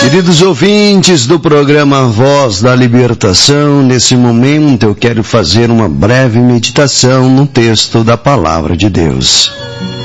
Queridos ouvintes do programa Voz da Libertação, nesse momento eu quero fazer uma breve meditação no texto da Palavra de Deus.